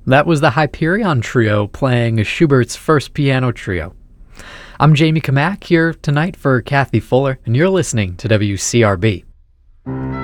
That was the Hyperion Trio playing Schubert's First Piano Trio. I'm Jamie Kamak here tonight for Kathy Fuller, and you're listening to WCRB.